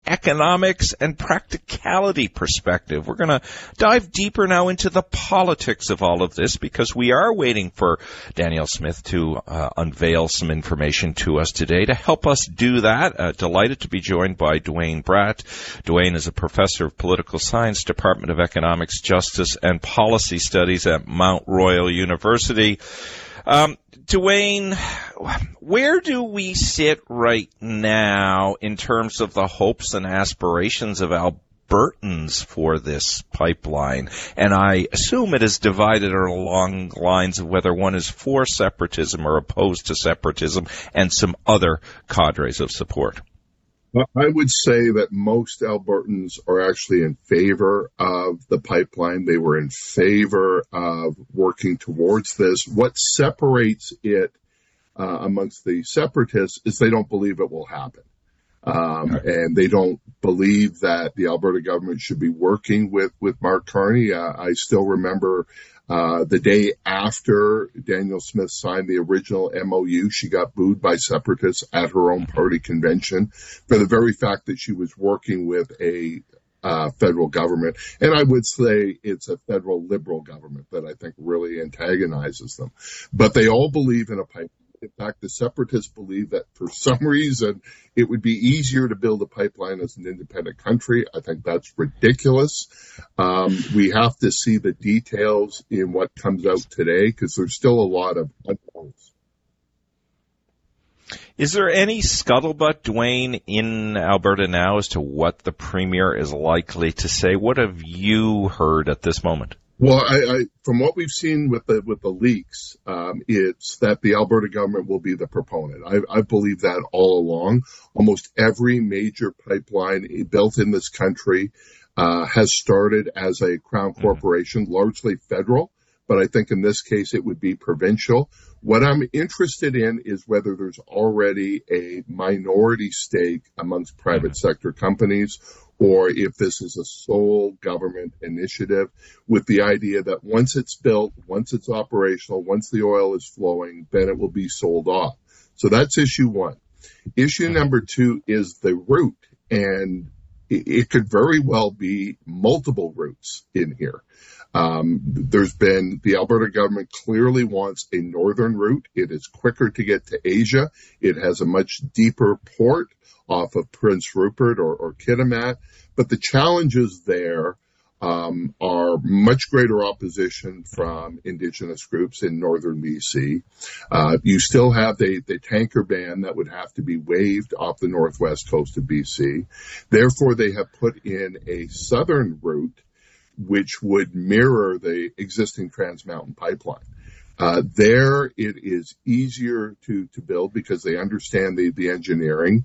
economics and practicality perspective. We're going to dive deeper now into the politics of all of this because we are waiting for Danielle Smith to unveil some information to us today. To help us do that, delighted to be joined by Duane Bratt. Duane is a professor of political science, Department of Economics, Justice, and Policy Studies at Mount Royal University. Duane, where do we sit right now in terms of the hopes and aspirations of Albertans for this pipeline? And I assume it is divided along lines of whether one is for separatism or opposed to separatism and some other cadres of support. Well, I would say that most Albertans are actually in favor of the pipeline. They were in favor of working towards this. What separates it amongst the separatists is they don't believe it will happen. And they don't believe that the Alberta government should be working with Mark Carney. I still remember the day after Danielle Smith signed the original MOU, she got booed by separatists at her own party convention for the very fact that she was working with a federal government. And I would say it's a federal liberal government that I think really antagonizes them. But they all believe in a pipeline. In fact, the separatists believe that for some reason it would be easier to build a pipeline as an independent country. I think that's ridiculous. We have to see the details in what comes out today because there's still a lot of unknowns. Is there any scuttlebutt, Duane, in Alberta now as to what the Premier is likely to say? What have you heard at this moment? Well, I from what we've seen with the leaks, it's that the Alberta government will be the proponent. I believe that all along. Almost every major pipeline built in this country has started as a Crown corporation, largely federal, but I think in this case it would be provincial. What I'm interested in is whether there's already a minority stake amongst private sector companies, or if this is a sole government initiative with the idea that once it's built, once it's operational, once the oil is flowing, then it will be sold off. So that's issue one. Issue number two is the route, and it could very well be multiple routes in here. The Alberta government clearly wants a northern route. It is quicker to get to Asia. It has a much deeper port off of Prince Rupert or Kitimat. But the challenges there are much greater opposition from Indigenous groups in northern BC. You still have the tanker ban that would have to be waived off the northwest coast of BC. Therefore, they have put in a southern route which would mirror the existing Trans Mountain pipeline. There it is easier to build because they understand the engineering.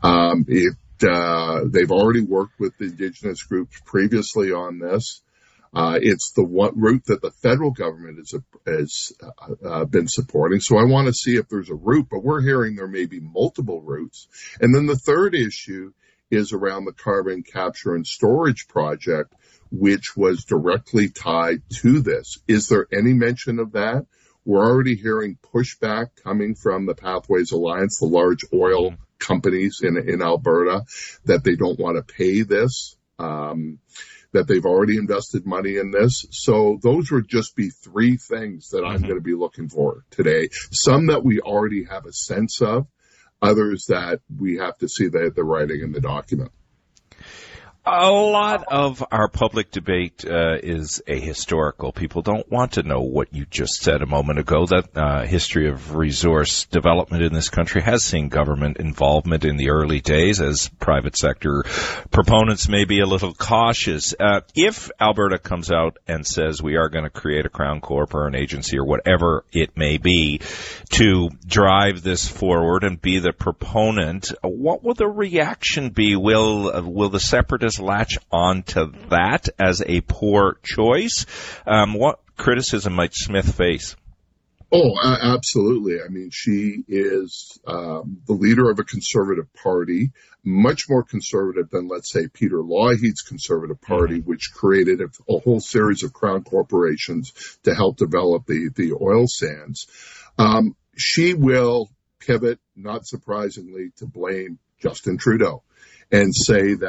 They've already worked with the Indigenous groups previously on this. It's the one route that the federal government has been supporting. So I want to see if there's a route, but we're hearing there may be multiple routes. And then the third issue is around the carbon capture and storage project, which was directly tied to this. Is there any mention of that? We're already hearing pushback coming from the Pathways Alliance, the large oil companies in Alberta, that they don't want to pay this, that they've already invested money in this. So those would just be three things that I'm going to be looking for today. Some that we already have a sense of, others that we have to see the writing in the document. A lot of our public debate is ahistorical. People don't want to know what you just said a moment ago, that history of resource development in this country has seen government involvement in the early days, as private sector proponents may be a little cautious. If Alberta comes out and says we are going to create a Crown Corp or an agency or whatever it may be to drive this forward and be the proponent, what will the reaction be? Will the separatists latch on to that as a poor choice? What criticism might Smith face? Oh, absolutely. I mean, she is the leader of a conservative party, much more conservative than, let's say, Peter Lougheed's Conservative Party, which created a whole series of crown corporations to help develop the oil sands. She will pivot, not surprisingly, to blame Justin Trudeau and say that